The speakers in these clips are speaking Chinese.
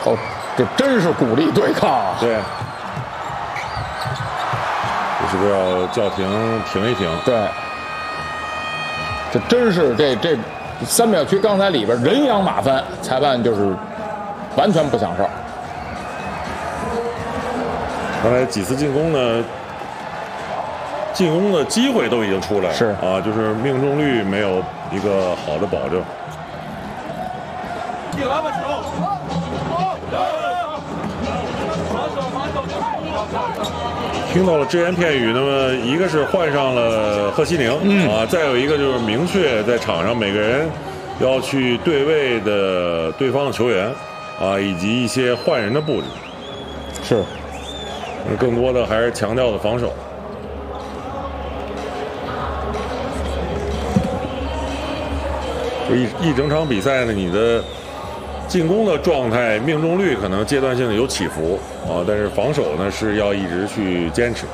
哦，这真是鼓励对抗啊！ 对，这是不是要叫停一停？ 对，这真是这3秒区刚才里边人仰马翻，裁判就是完全不享受。 刚才几次进攻呢？进攻的机会都已经出来了， 是啊，就是命中率没有一个好的保证。听到了只言片语，那么一个是换上了贺西宁，啊，再有一个就是明确在场上每个人要去对位的对方的球员，啊，以及一些换人的布置。 是， 更多的还是强调的防守。就一整场比赛呢，你的进攻的状态、命中率可能阶段性的有起伏啊，但是防守呢是要一直去坚持。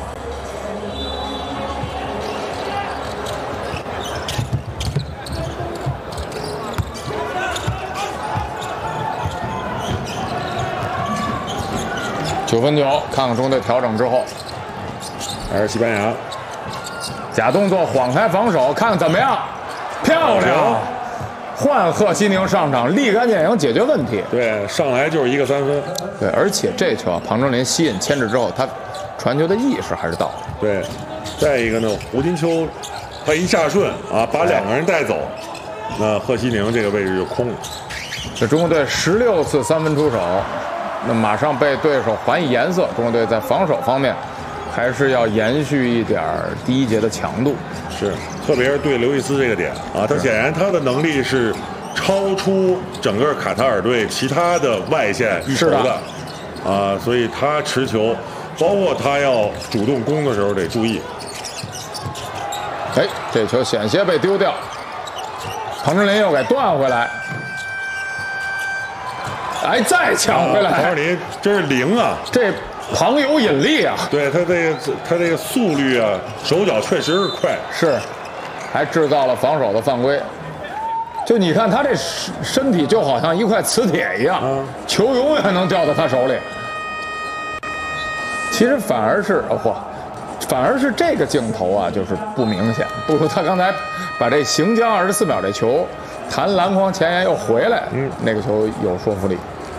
9分球，看看中队调整之后， 还是西班牙假动作晃开防守，看看怎么样。漂亮！换贺西宁上场，立竿见影解决问题。 对，上来就是一个3分。 对，而且这球啊，庞哲林吸引牵制之后，他传球的意识还是到了。 对，再一个呢，胡金秋他一下顺啊，把2个人带走，那贺西宁这个位置就空了。 这中国队16次3分出手，那马上被对手还以颜色。中国队在防守方面还是要延续一点第一节的强度。 是，特别是对刘易斯这个点啊，他显然他的能力是超出整个卡塔尔队其他的外线一筹的啊，所以他持球，包括他要主动攻的时候得注意。 哎，这球险些被丢掉，庞哲林又给断回来，哎，再抢回来。 庞哲林真是灵啊！ 这庞有引力啊！ 对他这个速率啊，手脚确实是快， 是，还制造了防守的犯规。就你看他这身体就好像一块磁铁一样，球永远能掉到他手里。其实反而是反而是这个镜头啊，就是不明显，不如他刚才把这行将24秒这球弹篮筐前沿又回来，那个球有说服力。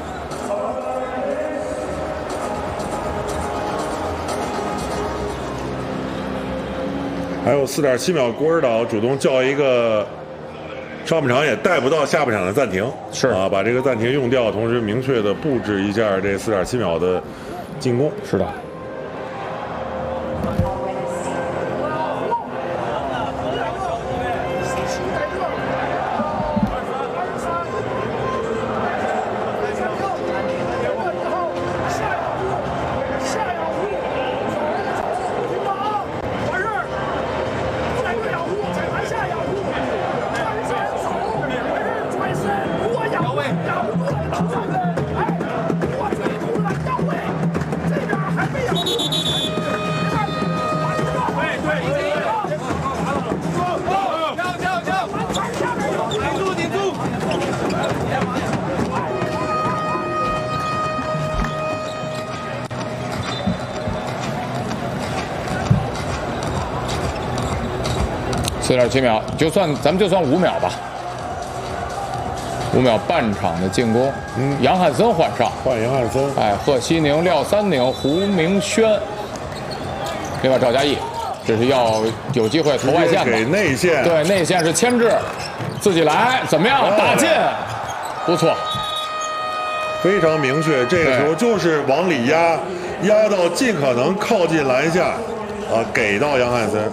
还有4.7秒，古尔岛主动叫一个上半场也带不到下半场的暂停， 是啊，把这个暂停用掉，同时明确的布置一下这4.7秒的进攻。 是的。4.7秒，咱们就算5秒吧。5秒半场的进攻，杨汉森换上， 杨汉森， 哎，贺西宁、廖三宁、胡明轩，另外赵嘉译，这是要有机会投外线的， 给内线， 对，内线是牵制，自己来，怎么样？打进，不错， 非常明确，这个球就是往里压，压到尽可能靠近篮下，啊，给到杨汉森。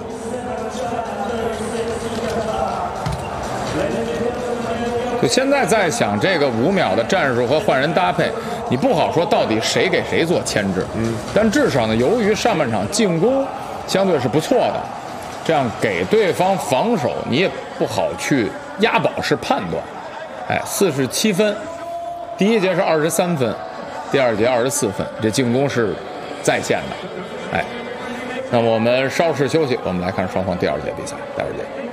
就现在在想这个5秒的战术和换人搭配，你不好说到底谁给谁做牵制，但至少呢，由于上半场进攻相对是不错的，这样给对方防守你也不好去押宝式判断。哎，47分，第一节是23分，第二节24分，这进攻是在线的。哎，那么我们稍事休息，我们来看双方第二节比赛，待会儿见。